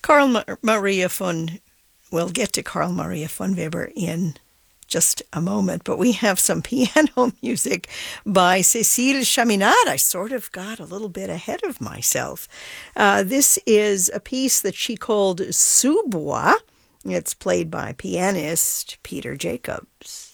Maria von, we'll get to Carl Maria von Weber in just a moment, but we have some piano music by Cécile Chaminade. I sort of got a little bit ahead of myself. This is a piece that she called Sous Bois. It's played by pianist Peter Jacobs.